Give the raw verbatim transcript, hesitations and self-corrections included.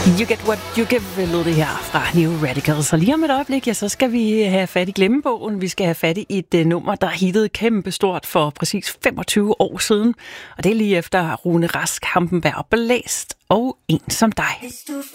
You Get What You Give, lød det her fra New Radicals. Og lige om et øjeblik, ja, så skal vi have fat i glemmebogen. Vi skal have fat i et uh, nummer, der hittede kæmpestort for præcis femogtyve år siden. Og det er lige efter Rune Rask, Hampenberg, Blæst og En som dig. Hvis du